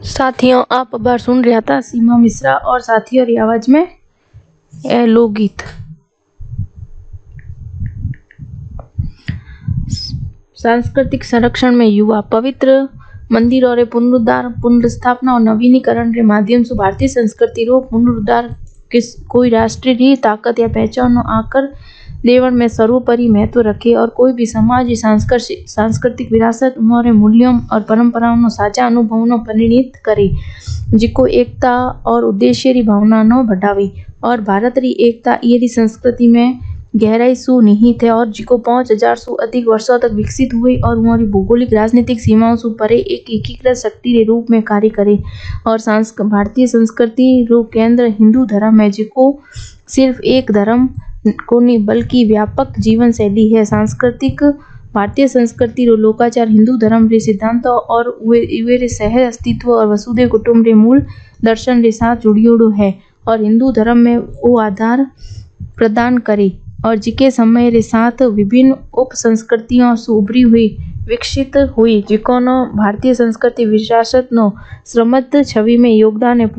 साथियों, आप अखबार सुन रहा था सीमा मिश्रा और साथियों की आवाज में यह लोकगीत। सांस्कृतिक संरक्षण में युवा पवित्र मंदिरों रे पुनरुद्धार, पुनर्स्थापना और नवीनीकरण के माध्यम से भारतीय संस्कृति रो पुनरुद्धार किस कोई राष्ट्रीय री ताकत या पहचान आकर देवन में सर्वोपरि महत्व रखे और कोई भी समाज सांस्कृतिक विरासत और मूल्यों और परंपराओं साझा अनुभवों परिणित करे, जिको एकता और उद्देश्य री भावना नो बढ़ावी। और भारत री एकता ये संस्कृति में गहराई सु निहित है और जिको 5000 सु अधिक वर्षों तक विकसित हुई और हमारी भौगोलिक राजनीतिक सीमाओं से परे एक एकीकृत शक्ति के रूप में कार्य करे। और भारतीय संस्कृति रो केंद्र हिंदू धर्म है, जिको सिर्फ एक धर्म को नहीं बल्कि व्यापक जीवन शैली है। सांस्कृतिक भारतीय संस्कृति रो लोकाचार हिंदू धर्म रे सिद्धांतों और वे सह अस्तित्व और वसुधैव कुटुंब रे मूल दर्शन के साथ जुड़ियोड़ो है और हिंदू धर्म में वो आधार प्रदान करे और जिके समय के साथ विभिन्न उप संस्कृतियों से उभरी हुई विकसित हुई, जिको नो भारतीय संस्कृति विरासत नो समृद्ध छवि में योगदान है।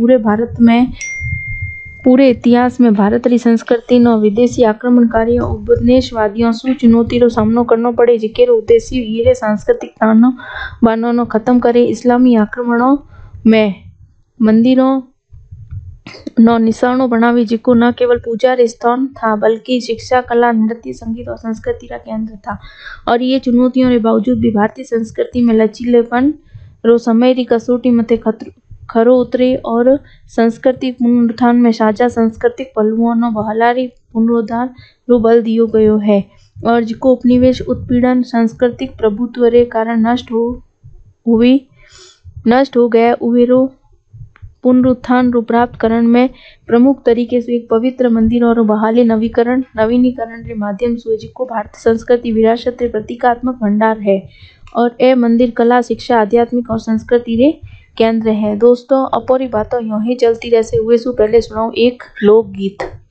पूरे इतिहास में भारत री संस्कृति नो विदेशी आक्रमणकारियों उपनिवेशवादियों से चुनौती रो सामनो करनो पड़े, जिके रो उद्देश्य ये सांस्कृतिक तानो बानो नो खत्म करे। इस्लामी आक्रमणों में मंदिरों नो निशानों बनावी, जिको न केवल पूजा रे स्थान था बल्कि शिक्षा, कला, नृत्य, संगीत और संस्कृति का केंद्र था। और ये चुनौतियों के बावजूद भी भारतीय संस्कृति में लचीलेपन रो समय री कसौटी मते खरो उतरे और सांस्कृतिक पुनरुत्थान में साझा सांस्कृतिक पहलुओं नो बहाली पुनरुद्धार रो बल दियो गयो है और जिको उपनिवेश उत्पीड़न सांस्कृतिक प्रभुत्व रे कारण नष्ट हो गया उवेरो पुनरुत्थान रो प्राप्त करण में प्रमुख तरीके से एक पवित्र मंदिर और बहाली नवीनीकरण के माध्यम से, जिको भारतीय संस्कृति विरासत रे प्रतीकात्मक भंडार है और ए मंदिर कला, शिक्षा, आध्यात्मिक और संस्कृति रे केंद्र है। दोस्तों, अपोरी बातों यूं ही चलती रहसे, हुए सु पहले सुनाऊं एक लोकगीत।